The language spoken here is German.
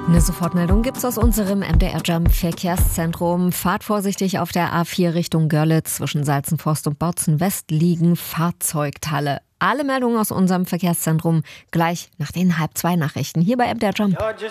Eine Sofortmeldung gibt's aus unserem MDR Jump Verkehrszentrum. Fahrt vorsichtig auf der A4 Richtung Görlitz. Zwischen Salzenforst und Bautzen West liegen Fahrzeugteile. Alle Meldungen aus unserem Verkehrszentrum gleich nach den 1:30 Nachrichten hier bei MDR Jump.